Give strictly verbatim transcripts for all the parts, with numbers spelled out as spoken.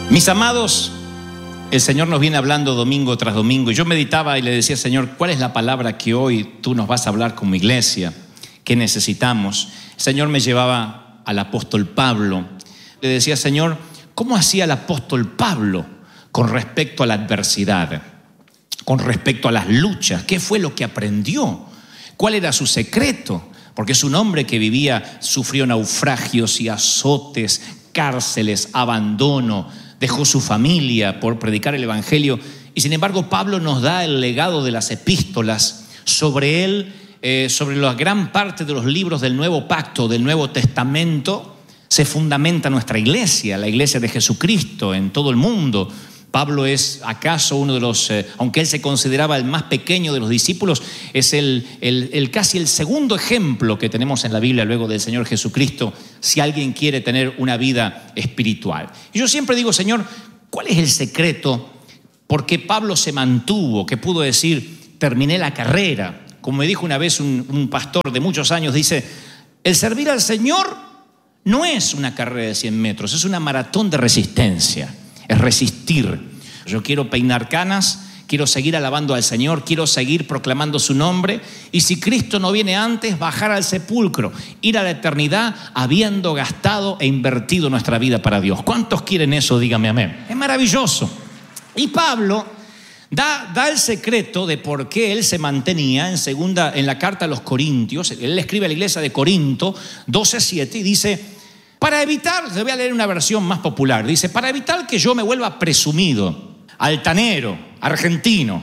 Mis amados, el Señor nos viene hablando domingo tras domingo y yo meditaba y le decía, Señor, ¿cuál es la palabra que hoy tú nos vas a hablar como iglesia? ¿Qué necesitamos? El Señor me llevaba al apóstol Pablo. Le decía, Señor, ¿cómo hacía el apóstol Pablo con respecto a la adversidad? Con respecto a las luchas. ¿Qué fue lo que aprendió? ¿Cuál era su secreto? Porque es un hombre que vivía, sufrió naufragios y azotes, cárceles, abandono, dejó su familia por predicar el evangelio y sin embargo Pablo nos da el legado de las epístolas. Sobre él, eh, sobre la gran parte de los libros del Nuevo Pacto, del Nuevo Testamento, se fundamenta nuestra iglesia, la iglesia de Jesucristo en todo el mundo. Pablo es acaso uno de los, eh, aunque él se consideraba el más pequeño de los discípulos, es el, el, el casi el segundo ejemplo que tenemos en la Biblia luego del Señor Jesucristo, si alguien quiere tener una vida espiritual. Y yo siempre digo, Señor, ¿cuál es el secreto? ¿Por qué Pablo se mantuvo? Que pudo decir, terminé la carrera. Como me dijo una vez un, un pastor de muchos años, dice, el servir al Señor no es una carrera de cien metros, es una maratón de resistencia. Es resistir. Yo quiero peinar canas, quiero seguir alabando al Señor, quiero seguir proclamando su nombre. Y si Cristo no viene antes, bajar al sepulcro, ir a la eternidad habiendo gastado e invertido nuestra vida para Dios. ¿Cuántos quieren eso? Dígame amén. Es maravilloso. Y Pablo da, da el secreto de por qué él se mantenía en, segunda, en la carta a los Corintios. Él escribe a la iglesia de Corinto doce siete y dice... Para evitar, les voy a leer una versión más popular, dice, para evitar que yo me vuelva presumido, altanero, argentino,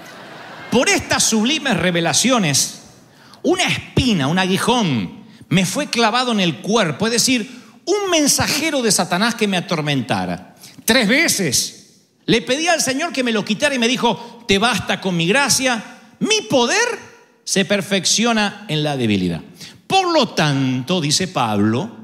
por estas sublimes revelaciones, una espina, un aguijón, me fue clavado en el cuerpo, es decir, un mensajero de Satanás que me atormentara. Tres veces le pedí al Señor que me lo quitara y me dijo, te basta con mi gracia, mi poder se perfecciona en la debilidad. Por lo tanto, dice Pablo,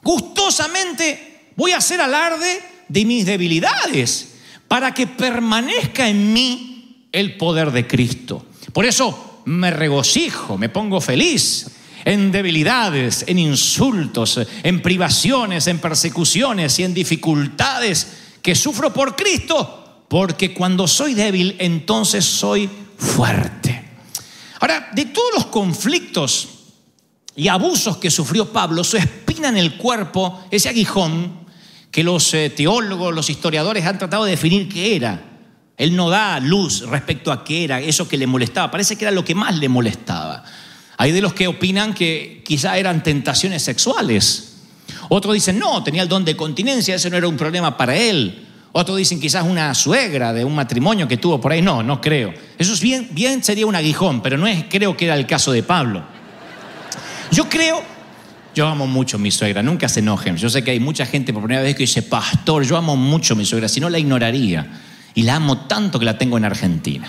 gustosamente voy a hacer alarde de mis debilidades para que permanezca en mí el poder de Cristo. Por eso me regocijo, me pongo feliz en debilidades, en insultos, en privaciones, en persecuciones y en dificultades que sufro por Cristo, porque cuando soy débil, entonces soy fuerte. Ahora, de todos los conflictos y abusos que sufrió Pablo, su espina en el cuerpo, ese aguijón que los eh, teólogos, los historiadores han tratado de definir qué era. Él no da luz respecto a qué era eso que le molestaba. Parece que era lo que más le molestaba. Hay de los que opinan que quizá eran tentaciones sexuales. Otros dicen, no, tenía el don de continencia, ese no era un problema para él. Otros dicen quizás una suegra de un matrimonio que tuvo por ahí. No, no creo. Eso es bien, bien sería un aguijón, pero no es, creo que era el caso de Pablo. Yo creo, yo amo mucho a mi suegra, nunca se enojen. Yo sé que hay mucha gente por primera vez que dice, pastor, yo amo mucho a mi suegra, si no la ignoraría. Y la amo tanto que la tengo en Argentina.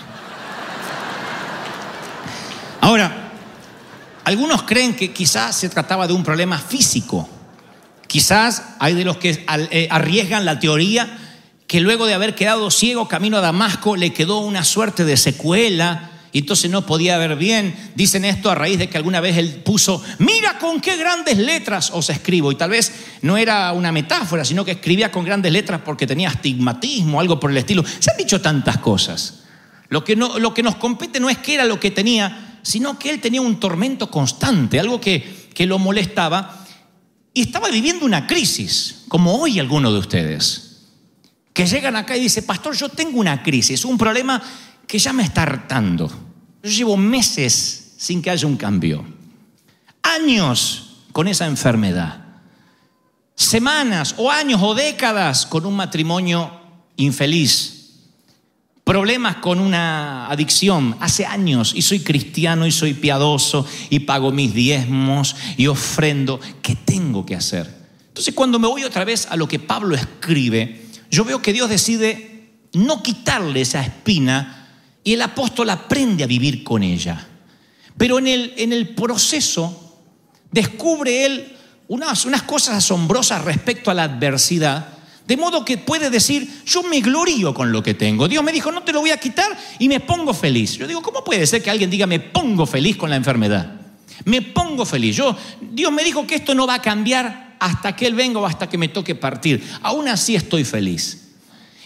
Ahora, algunos creen que quizás se trataba de un problema físico. Quizás hay de los que arriesgan la teoría que luego de haber quedado ciego camino a Damasco le quedó una suerte de secuela y entonces no podía ver bien. Dicen esto a raíz de que alguna vez él puso, mira con qué grandes letras os escribo. Y tal vez no era una metáfora, sino que escribía con grandes letras porque tenía astigmatismo, algo por el estilo. Se han dicho tantas cosas. Lo que, no, lo que nos compete no es qué era lo que tenía, sino que él tenía un tormento constante, algo que, que lo molestaba. Y estaba viviendo una crisis, como hoy algunos de ustedes, que llegan acá y dicen, pastor, yo tengo una crisis, un problema que ya me está hartando. Yo llevo meses sin que haya un cambio. Años con esa enfermedad. Semanas o años o décadas con un matrimonio infeliz. Problemas con una adicción. Hace años y soy cristiano y soy piadoso y pago mis diezmos y ofrendo. ¿Qué tengo que hacer? Entonces cuando me voy otra vez a lo que Pablo escribe, yo veo que Dios decide no quitarle esa espina y el apóstol aprende a vivir con ella. Pero en el, en el proceso descubre él unas, unas cosas asombrosas respecto a la adversidad, de modo que puede decir, yo me glorío con lo que tengo. Dios me dijo, no te lo voy a quitar y me pongo feliz. Yo digo, ¿cómo puede ser que alguien diga, me pongo feliz con la enfermedad? Me pongo feliz. Yo, Dios me dijo que esto no va a cambiar hasta que Él venga o hasta que me toque partir. Aún así estoy feliz.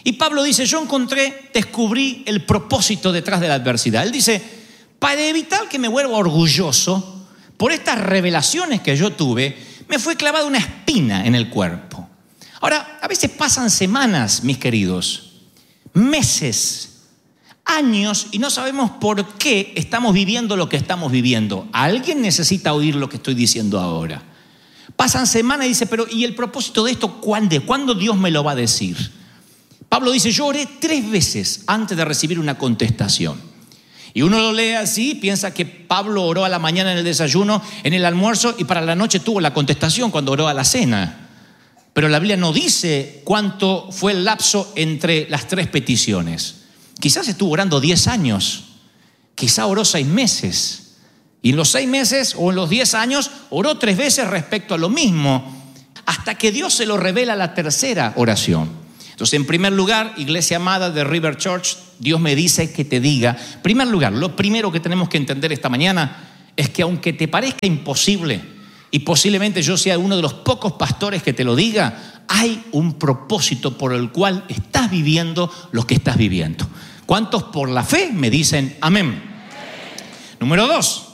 Y Pablo dice, yo encontré, descubrí el propósito detrás de la adversidad. Él dice, para evitar que me vuelva orgulloso, por estas revelaciones que yo tuve, me fue clavada una espina en el cuerpo. Ahora, a veces pasan semanas, mis queridos, meses, años, y no sabemos por qué estamos viviendo lo que estamos viviendo. Alguien necesita oír lo que estoy diciendo ahora. Pasan semanas y dice, pero ¿y el propósito de esto cuándo? ¿Cuándo Dios me lo va a decir? Pablo dice, yo oré tres veces antes de recibir una contestación. Y uno lo lee así, piensa que Pablo oró a la mañana en el desayuno, en el almuerzo, y para la noche tuvo la contestación cuando oró a la cena. Pero la Biblia no dice cuánto fue el lapso entre las tres peticiones. Quizás estuvo orando diez años, quizás oró seis meses. Y en los seis meses o en los diez años oró tres veces respecto a lo mismo, hasta que Dios se lo revela la tercera oración. Entonces, en primer lugar, iglesia amada de River Church, Dios me dice que te diga, en primer lugar, lo primero que tenemos que entender esta mañana es que aunque te parezca imposible, y posiblemente yo sea uno de los pocos pastores que te lo diga, hay un propósito por el cual estás viviendo lo que estás viviendo. ¿Cuántos por la fe me dicen amén? Amén. Número dos,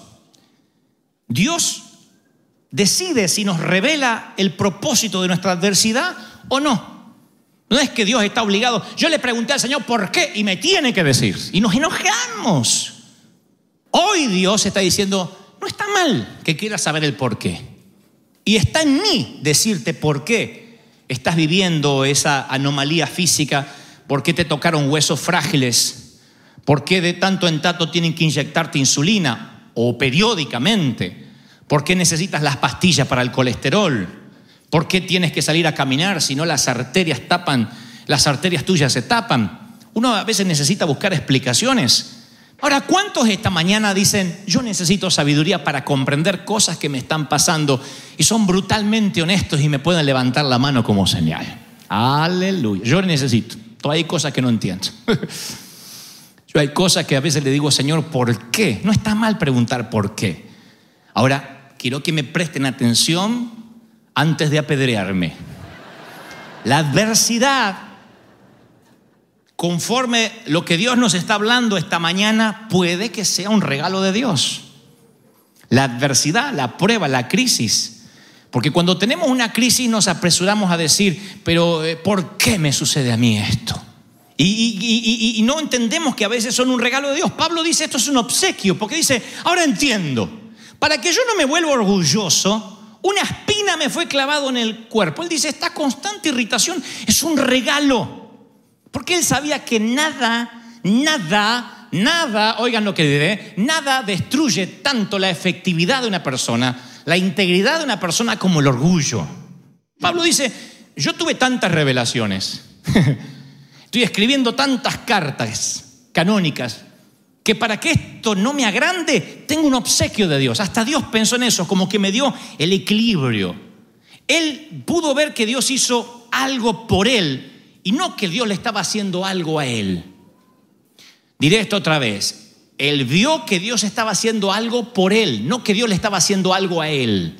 Dios decide si nos revela el propósito de nuestra adversidad o no. No es que Dios está obligado. Yo le pregunté al Señor por qué y me tiene que decir. Y nos enojamos. Hoy Dios está diciendo, no está mal que quieras saber el por qué. Y está en mí decirte por qué estás viviendo esa anomalía física, por qué te tocaron huesos frágiles, por qué de tanto en tanto tienen que inyectarte insulina o periódicamente, por qué necesitas las pastillas para el colesterol. ¿Por qué tienes que salir a caminar si no las arterias tapan, las arterias tuyas se tapan? Uno a veces necesita buscar explicaciones. Ahora, ¿cuántos esta mañana dicen, yo necesito sabiduría para comprender cosas que me están pasando? Y son brutalmente honestos y me pueden levantar la mano como señal. Aleluya. Yo necesito. Todavía hay cosas que no entiendo. Yo hay cosas que a veces le digo, Señor, ¿por qué? No está mal preguntar por qué. Ahora, quiero que me presten atención antes de apedrearme. La adversidad, conforme lo que Dios nos está hablando esta mañana, puede que sea un regalo de Dios. La adversidad, la prueba, la crisis. Porque cuando tenemos una crisis nos apresuramos a decir, pero ¿por qué me sucede a mí esto? Y, y, y, y no entendemos que a veces son un regalo de Dios. Pablo dice, esto es un obsequio, porque dice, ahora entiendo, para que yo no me vuelva orgulloso, una espina me fue clavado en el cuerpo. Él dice, esta constante irritación es un regalo. Porque él sabía que nada, nada, nada, oigan lo que diré, nada destruye tanto la efectividad de una persona, la integridad de una persona como el orgullo. Pablo dice, yo tuve tantas revelaciones, estoy escribiendo tantas cartas canónicas, que para que esto no me agrande, tengo un obsequio de Dios. Hasta Dios pensó en eso, como que me dio el equilibrio. Él pudo ver que Dios hizo algo por él y no que Dios le estaba haciendo algo a él. Diré esto otra vez. Él vio que Dios estaba haciendo algo por él, no que Dios le estaba haciendo algo a él.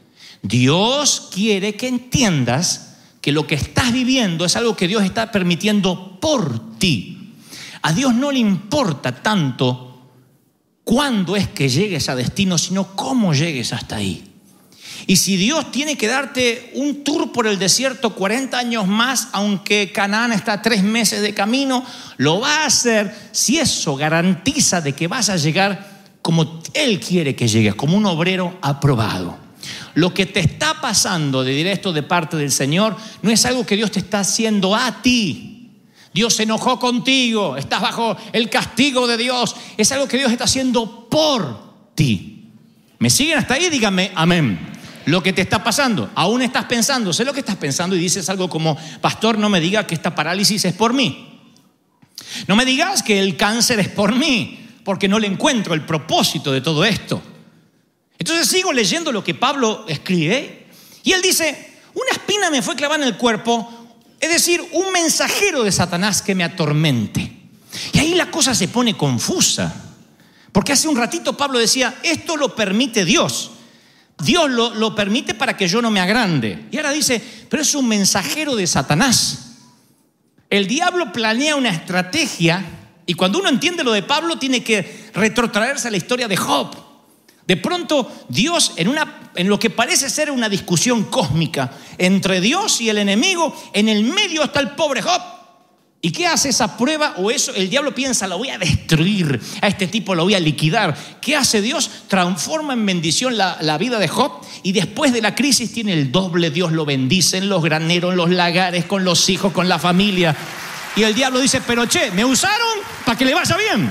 Dios quiere que entiendas que lo que estás viviendo es algo que Dios está permitiendo por ti. A Dios no le importa tanto cuándo es que llegues a destino, sino cómo llegues hasta ahí. Y si Dios tiene que darte un tour por el desierto cuarenta años más, aunque Canaán está a tres meses de camino, lo va a hacer si eso garantiza de que vas a llegar como Él quiere que llegues, como un obrero aprobado. Lo que te está pasando, de directo de parte del Señor, no es algo que Dios te está haciendo a ti. Dios se enojó contigo, estás bajo el castigo de Dios. Es algo que Dios está haciendo por ti. ¿Me siguen hasta ahí? Díganme amén. Lo que te está pasando, aún estás pensando, sé lo que estás pensando y dices algo como, pastor, no me digas que esta parálisis es por mí. No me digas que el cáncer es por mí, porque no le encuentro el propósito de todo esto. Entonces sigo leyendo lo que Pablo escribe y él dice, una espina me fue clavada en el cuerpo. Es decir, un mensajero de Satanás que me atormente. Y ahí la cosa se pone confusa. Porque hace un ratito Pablo decía, esto lo permite Dios. Dios lo, lo permite para que yo no me agrande. Y ahora dice, pero es un mensajero de Satanás. el diablo planea una estrategia, y cuando uno entiende lo de Pablo, tiene que retrotraerse a la historia de Job. De pronto, Dios, en, una, en lo que parece ser una discusión cósmica entre Dios y el enemigo, en el medio está el pobre Job. ¿Y qué hace esa prueba? O eso, el diablo piensa, lo voy a destruir, a este tipo lo voy a liquidar. ¿Qué hace Dios? Transforma en bendición la, la vida de Job, y después de la crisis tiene el doble. Dios lo bendice en los graneros, en los lagares, con los hijos, con la familia. Y el diablo dice, pero che, me usaron para que le vaya bien.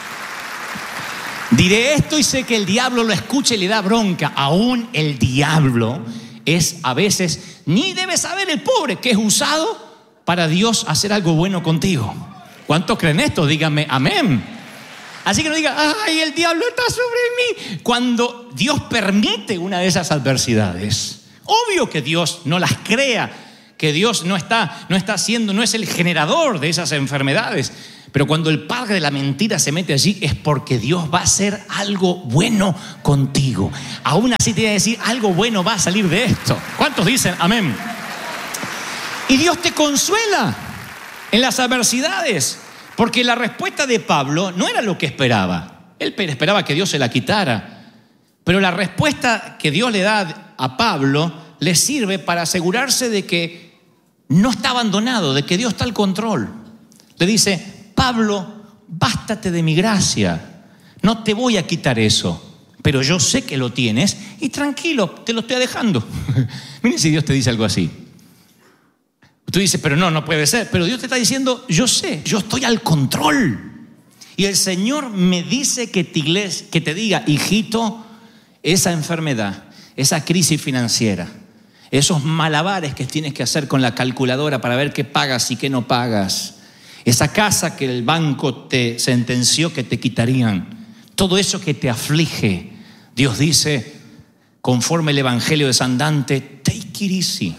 Diré esto y sé que el diablo lo escucha y le da bronca. Aún el diablo es a veces, ni debe saber el pobre, que es usado para Dios hacer algo bueno contigo. ¿Cuántos creen esto? Díganme amén. Así que no digan, ay, el diablo está sobre mí. Cuando Dios permite una de esas adversidades, obvio que Dios no las crea, que Dios no está, no está haciendo, no es el generador de esas enfermedades. Pero cuando el padre de la mentira se mete allí, es porque Dios va a hacer algo bueno contigo. Aún así te voy a decir, algo bueno va a salir de esto. ¿Cuántos dicen amén? Y Dios te consuela en las adversidades, porque la respuesta de Pablo no era lo que esperaba. Él esperaba que Dios se la quitara, pero la respuesta que Dios le da a Pablo le sirve para asegurarse de que no está abandonado, de que Dios está al control. Le dice, Pablo, bástate de mi gracia, no te voy a quitar eso, pero yo sé que lo tienes y tranquilo, te lo estoy dejando. Miren si Dios te dice algo así. Tú dices, pero no, no puede ser. Pero Dios te está diciendo, yo sé, yo estoy al control. Y el Señor me dice que te, que te diga, hijito, esa enfermedad, esa crisis financiera, esos malabares que tienes que hacer con la calculadora para ver qué pagas y qué no pagas, esa casa que el banco te sentenció que te quitarían, todo eso que te aflige, Dios dice, conforme el Evangelio de San Dante, take it easy.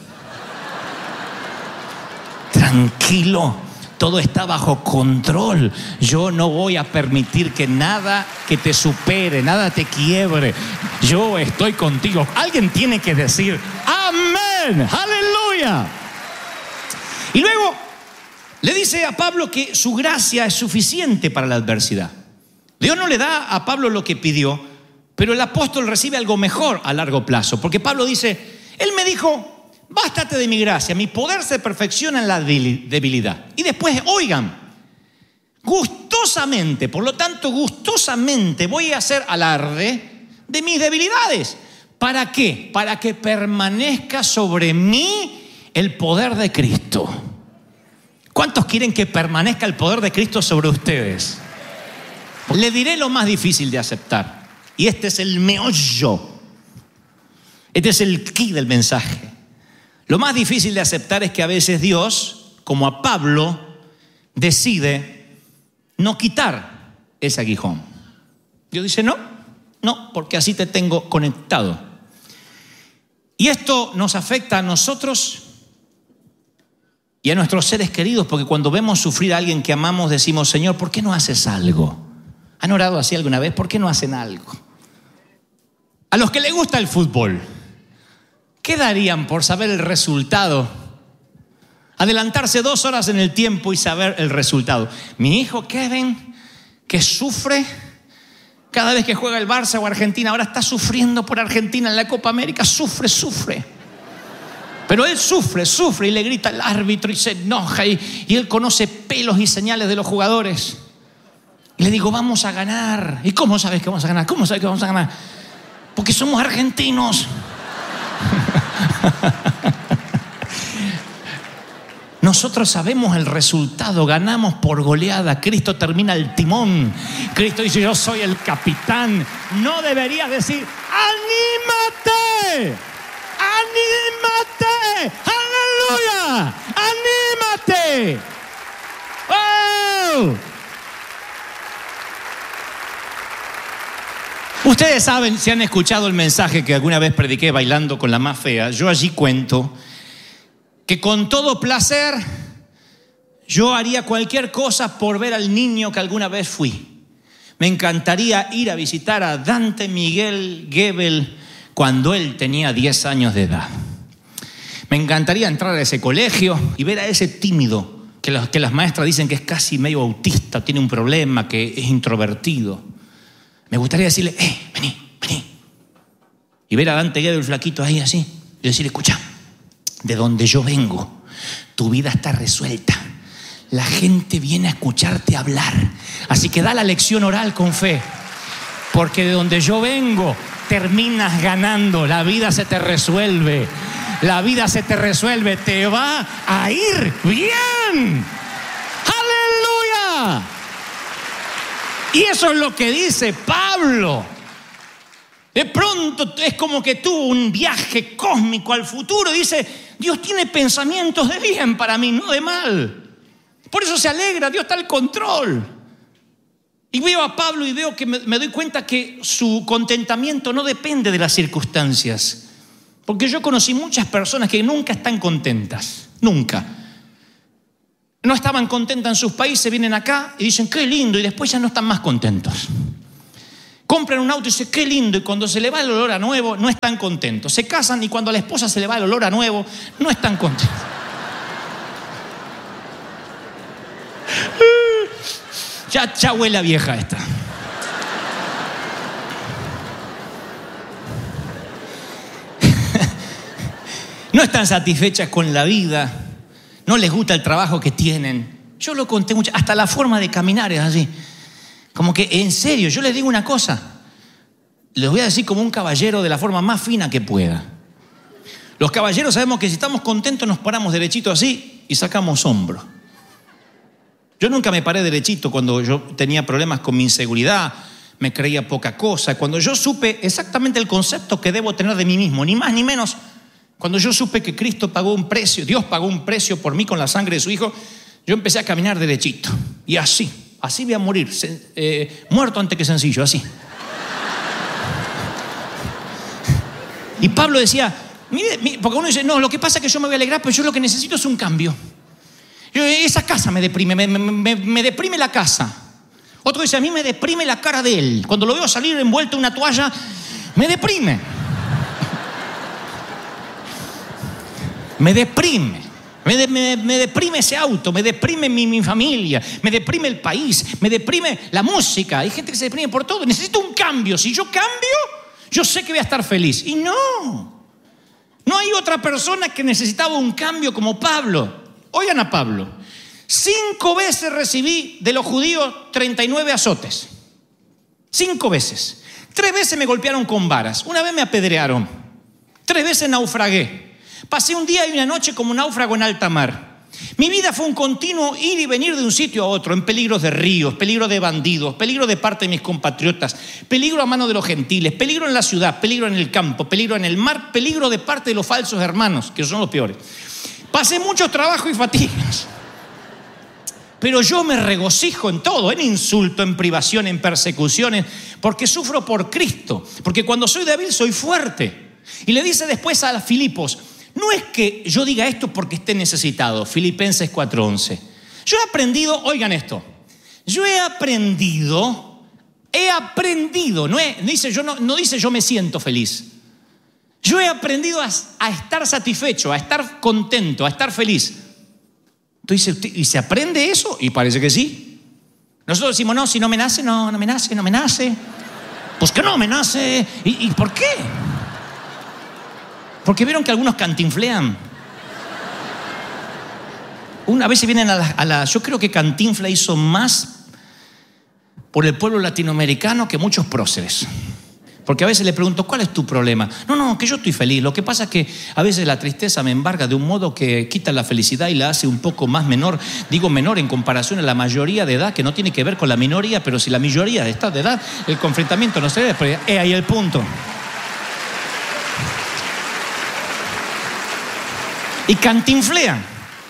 Tranquilo, todo está bajo control. Yo no voy a permitir que nada que te supere, nada te quiebre. Yo estoy contigo. Alguien tiene que decir amén, aleluya. Y luego le dice a Pablo que su gracia es suficiente para la adversidad. Dios no le da a Pablo lo que pidió, pero el apóstol recibe algo mejor a largo plazo, porque Pablo dice, él me dijo, bástate de mi gracia, mi poder se perfecciona en la debilidad. Y después, oigan, gustosamente, por lo tanto, gustosamente voy a hacer alarde de mis debilidades. ¿Para qué? Para que permanezca sobre mí el poder de Cristo. ¿Cuántos quieren que permanezca el poder de Cristo sobre ustedes? Le diré lo más difícil de aceptar. Y este es el meollo. Este es el key del mensaje. Lo más difícil de aceptar es que a veces Dios, como a Pablo, decide no quitar ese aguijón. Dios dice, no, no, porque así te tengo conectado. Y esto nos afecta a nosotros y a nuestros seres queridos, porque cuando vemos sufrir a alguien que amamos, decimos, Señor, ¿por qué no haces algo? ¿Han orado así alguna vez? ¿Por qué no hacen algo? A los que les gusta el fútbol, ¿qué darían por saber el resultado? Adelantarse dos horas en el tiempo y saber el resultado. Mi hijo Kevin, que sufre cada vez que juega el Barça o Argentina, ahora está sufriendo por Argentina en la Copa América, sufre, sufre. Pero él sufre, sufre y le grita al árbitro y se enoja y, y él conoce pelos y señales de los jugadores. Y le digo, vamos a ganar. ¿Y cómo sabes que vamos a ganar? ¿Cómo sabes que vamos a ganar? Porque somos argentinos. Nosotros sabemos el resultado, ganamos por goleada. Cristo termina el timón. Cristo dice, yo soy el capitán. No deberías decir, ¡anímate! ¡Anímate! ¡Aleluya! ¡Anímate! ¡Oh! Ustedes saben, si han escuchado el mensaje que alguna vez prediqué bailando con la más fea, yo allí cuento que con todo placer yo haría cualquier cosa por ver al niño que alguna vez fui. Me encantaría ir a visitar a Dante Miguel Gebel cuando él tenía diez años de edad. Me encantaría entrar a ese colegio y ver a ese tímido que, los, que las maestras dicen que es casi medio autista, tiene un problema, que es introvertido. Me gustaría decirle, eh, vení, vení. Y ver a Dante Guedo, el flaquito ahí así, y decirle, escucha, de donde yo vengo, tu vida está resuelta. La gente viene a escucharte hablar. Así que da la lección oral con fe. Porque de donde yo vengo, terminas ganando. La vida se te resuelve. La vida se te resuelve. Te va a ir bien. ¡Aleluya! Y eso es lo que dice Pablo. De pronto es como que tuvo un viaje cósmico al futuro. Dice, Dios tiene pensamientos de bien para mí, no de mal. Por eso se alegra, Dios está al control. Y veo a Pablo y veo que me, me doy cuenta que su contentamiento no depende de las circunstancias. Porque yo conocí muchas personas que nunca están contentas, nunca. No estaban contentas en sus países, vienen acá y dicen, qué lindo, y después ya no están más contentos. Compran un auto y dicen, qué lindo, y cuando se le va el olor a nuevo, no están contentos. Se casan y cuando a la esposa se le va el olor a nuevo, no están contentos. Ya, ya huele a vieja esta. No están satisfechas con la vida. No les gusta el trabajo que tienen. Yo lo conté mucho. Hasta la forma de caminar es así. Como que, en serio, yo les digo una cosa. Les voy a decir como un caballero de la forma más fina que pueda. Los caballeros sabemos que si estamos contentos nos paramos derechito así y sacamos hombro. Yo nunca me paré derechito cuando yo tenía problemas con mi inseguridad, me creía poca cosa. Cuando yo supe exactamente el concepto que debo tener de mí mismo, ni más ni menos, cuando yo supe que Cristo pagó un precio, Dios pagó un precio por mí con la sangre de su Hijo, yo empecé a caminar derechito. Y así, así voy a morir, eh, muerto antes que sencillo, así. Y Pablo decía, mire, mire, porque uno dice, no, lo que pasa es que yo me voy a alegrar, pero yo lo que necesito es un cambio. Esa casa me deprime, me, me, me deprime la casa. Otro dice, a mí me deprime la cara de él. Cuando lo veo salir envuelto en una toalla, me deprime. Me deprime. Me, de, me, me deprime ese auto, me deprime mi, mi familia, me deprime el país, me deprime la música. Hay gente que se deprime por todo. Necesito un cambio. Si yo cambio, yo sé que voy a estar feliz. Y no. No hay otra persona que necesitaba un cambio como Pablo. Oigan a Pablo, cinco veces recibí de los judíos treinta y nueve azotes. Cinco veces. Tres veces me golpearon con varas. Una vez me apedrearon. Tres veces naufragué. Pasé un día y una noche como náufrago en alta mar. Mi vida fue un continuo ir y venir de un sitio a otro, en peligros de ríos, peligro de bandidos, peligro de parte de mis compatriotas, peligro a mano de los gentiles, peligro en la ciudad, peligro en el campo, peligro en el mar, peligro de parte de los falsos hermanos, que son los peores. Pasé mucho trabajo y fatigas, pero yo me regocijo en todo, en insulto, en privación, en persecuciones, porque sufro por Cristo, porque cuando soy débil soy fuerte. Y le dice después a Filipos, no es que yo diga esto porque esté necesitado, Filipenses cuatro once. Yo he aprendido, oigan esto, yo he aprendido, he aprendido, no, he, dice, yo no, no dice yo me siento feliz. Yo he aprendido a, a estar satisfecho, a estar contento, a estar feliz. Entonces, ¿y se aprende eso? Y parece que sí. Nosotros decimos, no, si no me nace, no, no me nace, no me nace. Pues que no me nace. ¿Y, y por qué? Porque vieron que algunos cantinflean. Una vez se vienen a la, a la... Yo creo que Cantinfla hizo más por el pueblo latinoamericano que muchos próceres. Porque a veces le pregunto, ¿cuál es tu problema? No, no, que yo estoy feliz. Lo que pasa es que a veces la tristeza me embarga de un modo que quita la felicidad y la hace un poco más menor. Digo menor en comparación a la mayoría de edad, que no tiene que ver con la minoría, pero si la mayoría está de edad, el confrontamiento no se debe. Pero es ahí el punto. Y cantinflean.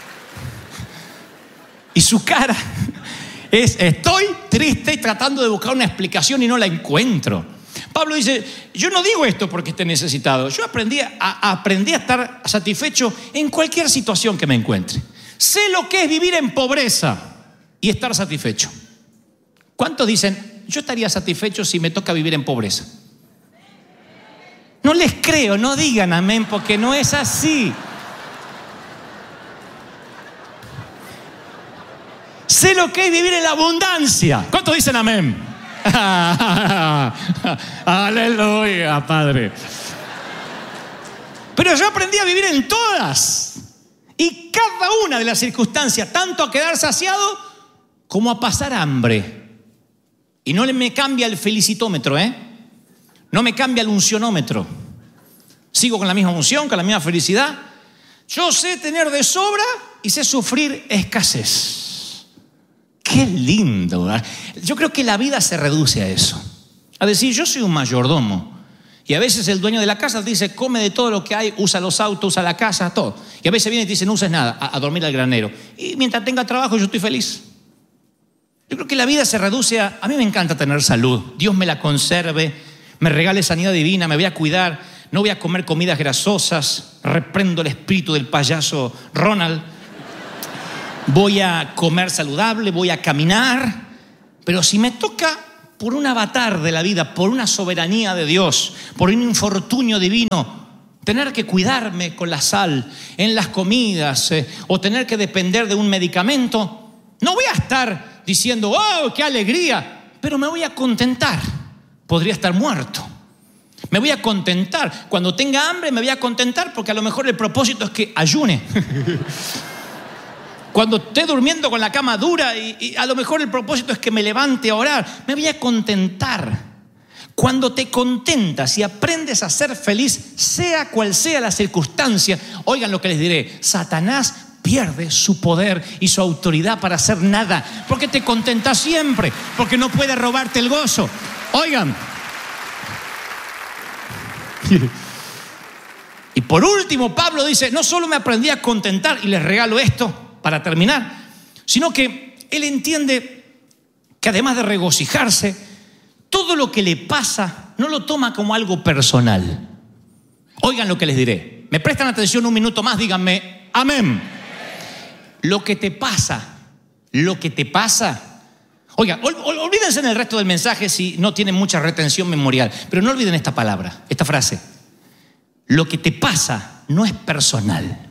Y su cara es, estoy triste y tratando de buscar una explicación y no la encuentro. Pablo dice, yo no digo esto porque esté necesitado. Yo aprendí a, a, aprendí a estar satisfecho en cualquier situación que me encuentre. Sé lo que es vivir en pobreza y estar satisfecho. ¿Cuántos dicen, yo estaría satisfecho si me toca vivir en pobreza? No les creo, no digan amén, porque no es así. Sé lo que es vivir en la abundancia. ¿Cuántos dicen amén? Aleluya, Padre. Pero yo aprendí a vivir en todas y cada una de las circunstancias, tanto a quedar saciado como a pasar hambre. Y no me cambia el felicitómetro, ¿eh? No me cambia el uncionómetro. Sigo con la misma unción, con la misma felicidad. Yo sé tener de sobra y sé sufrir escasez. Qué lindo, ¿verdad? Yo creo que la vida se reduce a eso. A decir, yo soy un mayordomo. Y a veces el dueño de la casa te dice, come de todo lo que hay, usa los autos, usa la casa, todo. Y a veces viene y te dice, no uses nada, a, a dormir al granero. Y mientras tenga trabajo yo estoy feliz. Yo creo que la vida se reduce a, a mí me encanta tener salud. Dios me la conserve, me regale sanidad divina, me voy a cuidar. No voy a comer comidas grasosas, reprendo el espíritu del payaso Ronald. Voy a comer saludable, voy a caminar. Pero si me toca por un avatar de la vida, por una soberanía de Dios, por un infortunio divino, tener que cuidarme con la sal en las comidas eh, o tener que depender de un medicamento, no voy a estar diciendo, ¡oh, qué alegría! Pero me voy a contentar. Podría estar muerto. Me voy a contentar. Cuando tenga hambre me voy a contentar porque a lo mejor el propósito es que ayune. Cuando esté durmiendo con la cama dura y, y a lo mejor el propósito es que me levante a orar, me voy a contentar. Cuando te contentas y aprendes a ser feliz, sea cual sea la circunstancia, oigan lo que les diré, Satanás pierde su poder y su autoridad para hacer nada, porque te contentas siempre, porque no puede robarte el gozo. Oigan. Y por último, Pablo dice, no solo me aprendí a contentar, y les regalo esto para terminar, sino que él entiende que además de regocijarse, todo lo que le pasa no lo toma como algo personal. Oigan lo que les diré. ¿Me prestan atención un minuto más? Díganme, amén. Lo que te pasa, lo que te pasa. Oigan, ol, ol, olvídense en el resto del mensaje si no tienen mucha retención memorial, pero no olviden esta palabra, esta frase. Lo que te pasa no es personal.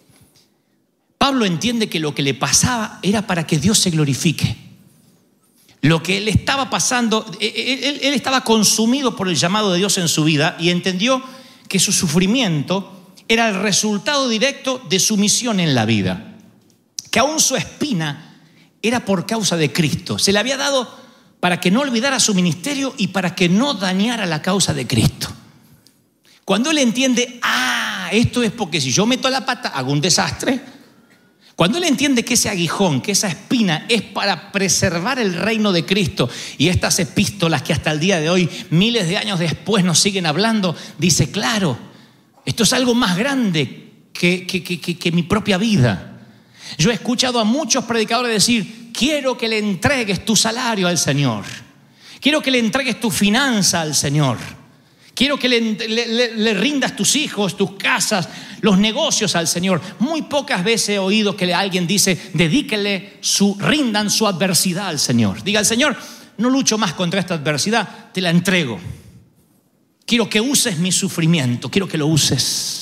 Pablo entiende que lo que le pasaba era para que Dios se glorifique. Lo que él estaba pasando, él, él, él estaba consumido por el llamado de Dios en su vida y entendió que su sufrimiento era el resultado directo de su misión en la vida. Que aún su espina era por causa de Cristo. Se le había dado para que no olvidara su ministerio y para que no dañara la causa de Cristo. Cuando él entiende, ah, esto es porque si yo meto la pata hago un desastre. Cuando él entiende que ese aguijón, que esa espina es para preservar el reino de Cristo, y estas epístolas que hasta el día de hoy, miles de años después, nos siguen hablando, dice, claro, esto es algo más grande que, que, que, que, que mi propia vida. Yo he escuchado a muchos predicadores decir, quiero que le entregues tu salario al Señor. Quiero que le entregues tu finanza al Señor. Quiero que le, le, le, le rindas tus hijos, tus casas, los negocios al Señor. Muy pocas veces he oído que alguien dice, dedíquele su, rindan su adversidad al Señor. Diga al Señor, no lucho más contra esta adversidad, te la entrego. Quiero que uses mi sufrimiento, quiero que lo uses.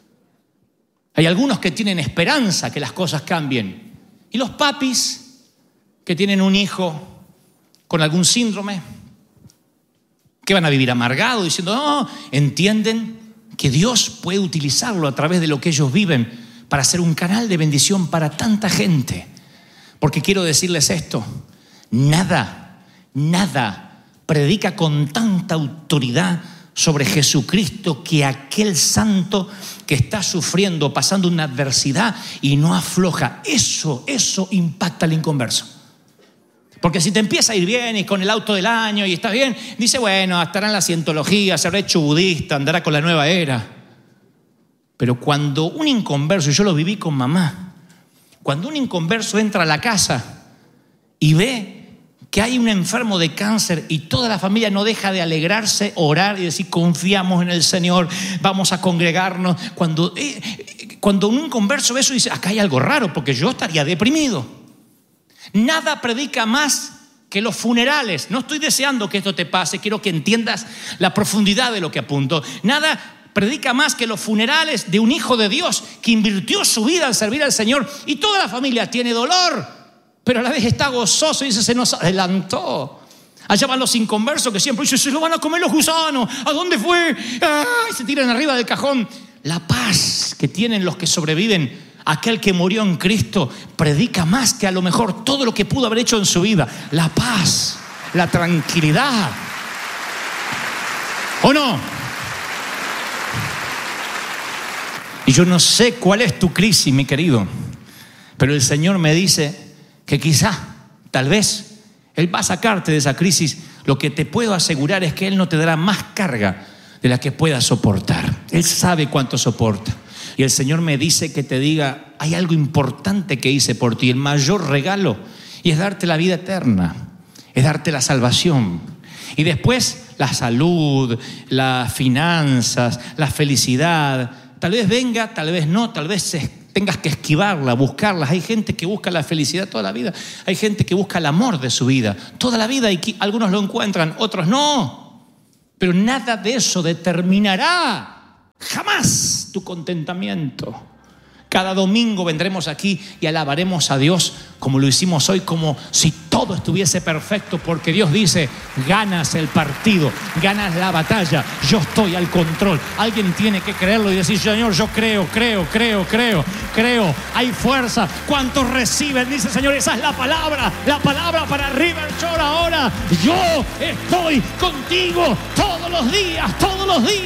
Hay algunos que tienen esperanza que las cosas cambien. Y los papis que tienen un hijo con algún síndrome, que van a vivir amargados diciendo, no, entienden que Dios puede utilizarlo a través de lo que ellos viven para ser un canal de bendición para tanta gente. Porque quiero decirles esto, nada, nada predica con tanta autoridad sobre Jesucristo que aquel santo que está sufriendo, pasando una adversidad y no afloja. Eso, eso impacta al inconverso. Porque si te empieza a ir bien y con el auto del año y está bien, dice, bueno, estará en la cientología, se habrá hecho budista, andará con la nueva era. Pero cuando un inconverso, yo lo viví con mamá, cuando un inconverso entra a la casa y ve que hay un enfermo de cáncer y toda la familia no deja de alegrarse, orar y decir, confiamos en el Señor, vamos a congregarnos. Cuando, eh, cuando un inconverso ve eso dice, acá hay algo raro porque yo estaría deprimido. Nada predica más que los funerales. No estoy deseando que esto te pase, quiero que entiendas la profundidad de lo que apunto. Nada predica más que los funerales de un hijo de Dios que invirtió su vida en servir al Señor y toda la familia tiene dolor, pero a la vez está gozoso y dice, se nos adelantó. Allá van los inconversos que siempre dicen, se lo van a comer los gusanos. ¿A dónde fue? ¡Ay! Se tiran arriba del cajón. La paz que tienen los que sobreviven, aquel que murió en Cristo, predica más que a lo mejor todo lo que pudo haber hecho en su vida. La paz, la tranquilidad. ¿O no? Y yo no sé cuál es tu crisis, mi querido, pero el Señor me dice que quizá, tal vez, Él va a sacarte de esa crisis. Lo que te puedo asegurar es que Él no te dará más carga de la que puedas soportar. Él sabe cuánto soporta. Y el Señor me dice que te diga, hay algo importante que hice por ti, el mayor regalo, y es darte la vida eterna, es darte la salvación. Y después la salud, las finanzas, la felicidad, tal vez venga, tal vez no, tal vez se tengas que esquivarla, buscarlas. Hay gente que busca la felicidad toda la vida. Hay gente que busca el amor de su vida toda la vida y algunos lo encuentran, otros no. Pero nada de eso determinará jamás tu contentamiento. Cada domingo vendremos aquí y alabaremos a Dios como lo hicimos hoy, como si todo estuviese perfecto, porque Dios dice, ganas el partido, ganas la batalla, yo estoy al control. Alguien tiene que creerlo y decir, Señor, yo creo, creo, creo, creo, creo, hay fuerza. ¿Cuántos reciben? Dice, Señor, esa es la palabra, la palabra para River Shore ahora. Yo estoy contigo todos los días, todos los días.